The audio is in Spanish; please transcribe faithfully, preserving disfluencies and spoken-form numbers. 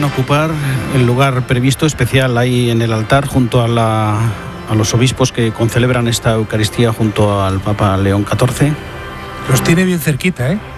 a ocupar el lugar previsto especial ahí en el altar junto a, la, a los obispos que concelebran esta Eucaristía junto al Papa León catorce. Los tiene bien cerquita, ¿eh?